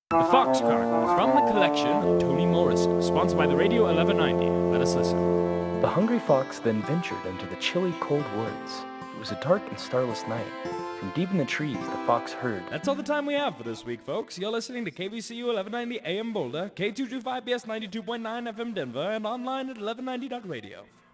The Fox Chronicles from the collection of Toni Morrison, sponsored by the Radio 1190. Let us listen. The hungry fox then ventured into the chilly, cold woods. It was a dark and starless night. From deep in the trees, the fox heard. That's all the time we have for this week, folks. You're listening to KVCU 1190 AM Boulder, K225BS 92.9 FM Denver, and online at 1190.radio.